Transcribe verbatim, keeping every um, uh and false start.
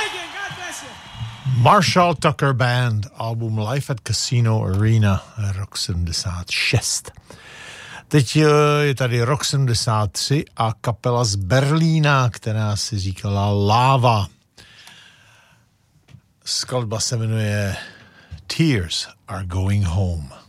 Marshall Tucker Band, album Live at Casino Arena, rok sedmdesát šest. Teď je tady rok sedmdesát tři a kapela z Berlína, která si říkala Láva. Skladba se jmenuje Tears Are Going Home.